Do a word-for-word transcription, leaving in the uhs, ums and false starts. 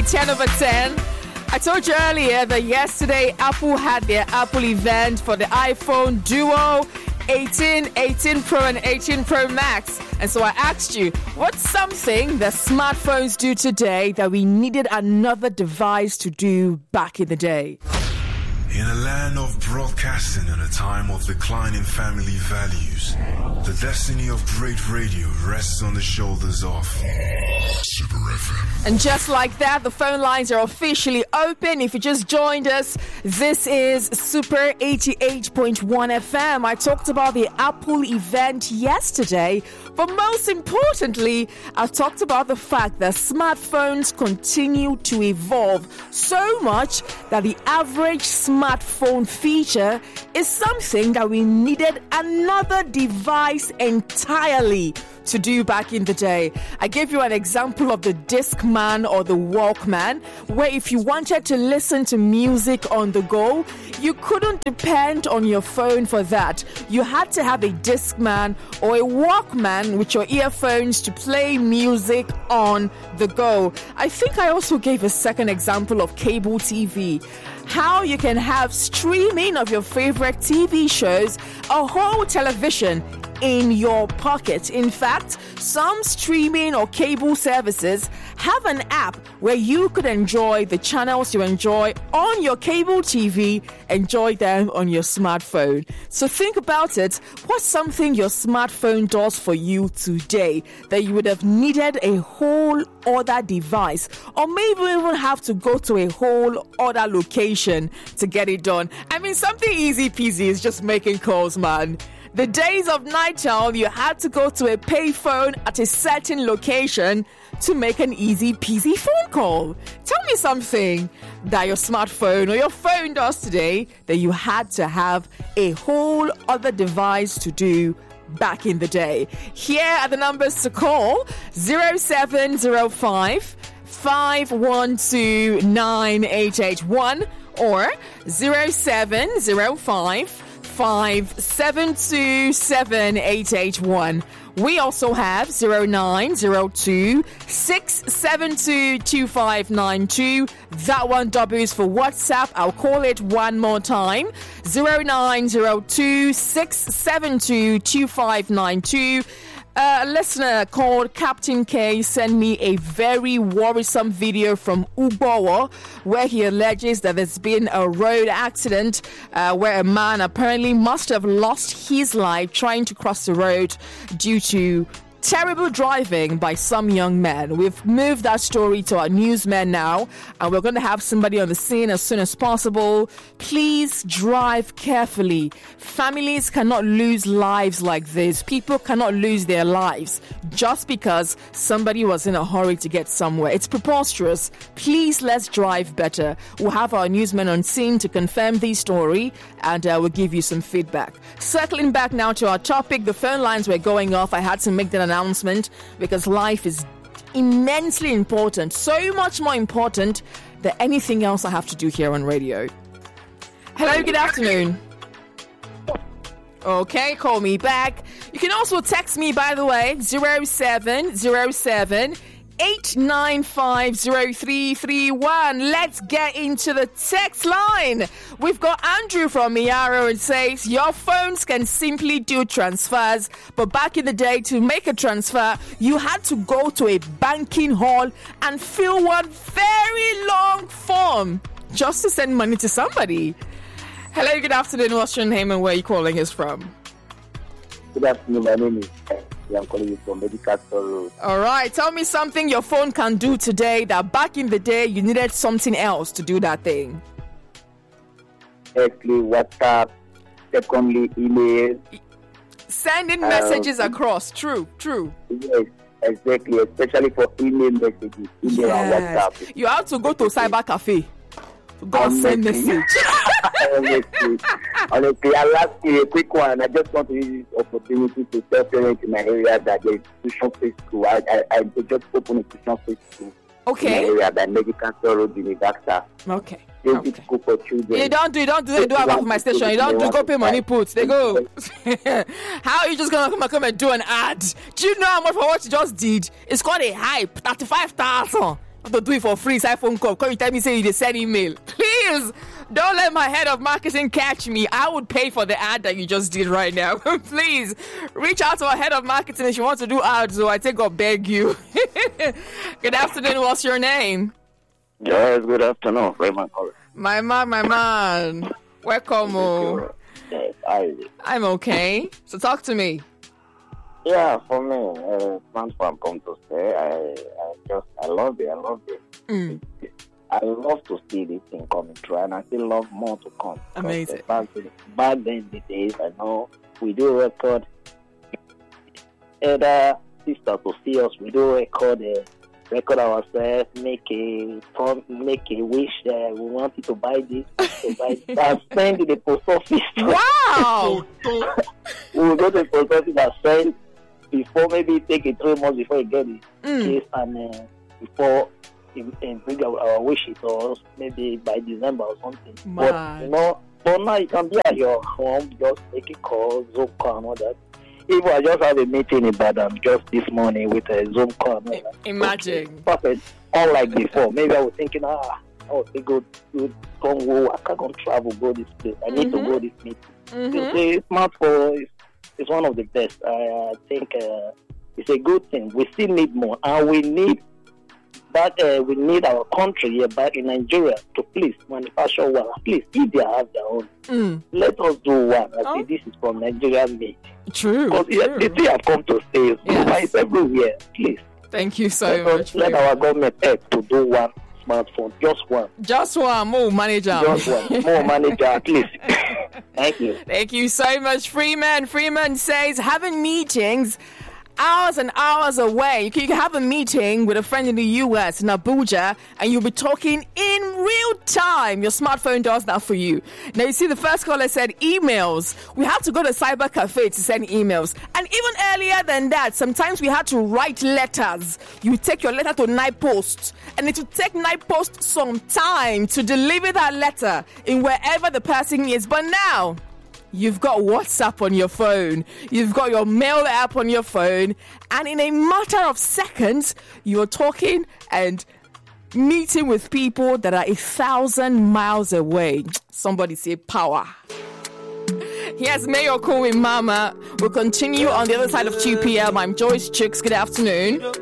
ten over ten. I told you earlier that yesterday Apple had their Apple event for the iPhone Duo, eighteen, eighteen Pro and eighteen Pro Max. And so I asked you, what's something that smartphones do today that we needed another device to do back in the day? In a land of broadcasting at a time of declining family values, the destiny of great radio rests on the shoulders of Super F M. And just like that, the phone lines are officially open. If you just joined us, this is Super eighty-eight point one F M. I talked about the Apple event yesterday, but most importantly, I talked about the fact that smartphones continue to evolve so much that the average smartphone feature is something that we needed another device entirely to do back in the day. I gave you an example of the Discman or the Walkman, where if you wanted to listen to music on the go, you couldn't depend on your phone for that. You had to have a Discman or a Walkman with your earphones to play music on the go. I think I also gave a second example of cable T V. How you can have streaming of your favorite T V shows, a whole television in your pocket. In fact, some streaming or cable services have an app where you could enjoy the channels you enjoy on your cable T V, enjoy them on your smartphone. So think about it. What's something your smartphone does for you today that you would have needed a whole other device, or maybe even have to go to a whole other location to get it done? I mean, something easy peasy is just making calls, man. The days of Nitel, you had to go to a payphone at a certain location to make an easy peasy phone call. Tell me something that your smartphone or your phone does today that you had to have a whole other device to do back in the day. Here are the numbers to call: zero seven zero five, five one two, nine eight eight one or zero seven zero five, five seven two, seven eight eight one. We also have zero nine zero two, six seven two, two five nine two. That one doubles for WhatsApp. I'll call it one more time: zero nine zero two, six seven two, two five nine two. A listener called Captain K sent me a very worrisome video from Ugbowo, where he alleges that there's been a road accident uh, where a man apparently must have lost his life trying to cross the road due to terrible driving by some young man. We've moved that story to our newsmen now, and we're going to have somebody on the scene as soon as possible. Please drive carefully. Families cannot lose lives like this. People cannot lose their lives just because somebody was in a hurry to get somewhere. It's preposterous. Please, let's drive better. We'll have our newsmen on scene to confirm the story, and uh, we'll give you some feedback. Circling back now to our topic, the phone lines were going off. I had to make that announcement because life is immensely important, so much more important than anything else I have to do here on radio. Hello, good afternoon. Okay, call me back. You can also text me, by the way, zero seven zero seven, eight nine five, zero three three one. Let's get into the text line. We've got Andrew from Miaro and says, your phones can simply do transfers, but back in the day, to make a transfer, you had to go to a banking hall and fill one very long form just to send money to somebody. Hello, good afternoon. What's your name and where are you calling us from? Good afternoon. My name is I'm calling you from Medical Store Road. All right. Tell me something your phone can do today that back in the day you needed something else to do that thing. Firstly, WhatsApp. Secondly, email. Sending um, messages across. True, true. Yes, exactly. Especially for email messages. Email yes. and WhatsApp. You have to go to cyber cafe. Go Honestly. send message. Honestly, honestly, I'll ask you a quick one. I just want to use this opportunity to tell parents in my area that the institution phase two. I, I, I just opened institution phase two. Okay. In my area by Medical Store Road, University. Okay. Basic Okay. school for children. You don't do, you don't do, you don't have off my station. You don't do go pay money puts. They go. How are you just gonna come and come and do an ad? Do you know how much for what you just did? It's called a hype. Thirty-five thousand. to do it for free. Side phone call. Can you tell me say you dey send email? Please don't let my head of marketing catch me. I would pay for the ad that you just did right now. Please reach out to our head of marketing if you want to do ads. So I take or beg you. Good afternoon. What's your name? Yes, good afternoon. Raymond. My man, my man. Welcome. Oh. Yes, I. I'm okay. So talk to me. Yeah, for me, uh, smartphone come to stay. I, I just, I love it. I love it. Mm. I love to see this thing coming through, and I still love more to come. Amazing. Back, back then, the days, I know we do record other sisters to see us. We do record, uh, record ourselves, make a make a wish. Uh, we wanted to buy this, to buy this, and send to the post office. Wow! We will go to the post office and send before maybe take it three months before you get it Mm. case, and uh, before you, uh, bring our, our wishes, or maybe by December or something. But Mad. you know, but now you can be at your home, just make a call, Zoom call, and all that. Even I just had a meeting in Badam just this morning with a Zoom call and all that. Imagine. Okay, perfect. Unlike before, maybe I was thinking, ah, I was thinking, go, go, come go, I can't travel, go this place. I need Mhm. to go this meeting. Mm-hmm. You see, smartphone is, is one of the best. I uh, think uh, it's a good thing. We still need more, and we need that. Uh, we need our country here back in Nigeria to please manufacture one. At least if they have their own, Mm. let us do one. I Oh. say this is from Nigeria made. True. Because yeah, true. the thing have come to stay. Yes. It's everywhere. Please Thank you so let, much. us, let Freeman. our government help to do one smartphone, just one, Just one more manager. just one. More manager at least. Thank you. Thank you so much, Freeman. Freeman says having meetings hours and hours away. You can, you can have a meeting with a friend in the U S, in Abuja, and you'll be talking in real time. Your smartphone does that for you. Now, you see, the first caller said emails. We have to go to cyber cafe to send emails. And even earlier than that, sometimes we had to write letters. You take your letter to Night Post, and it would take Night Post some time to deliver that letter in wherever the person is. But now, you've got WhatsApp on your phone. You've got your mail app on your phone. And in a matter of seconds, you're talking and meeting with people that are a thousand miles away. Somebody say power. Here's Mayor Cool with Mama. We'll continue on the other side of two p.m. I'm Joyce Chooks. Good afternoon.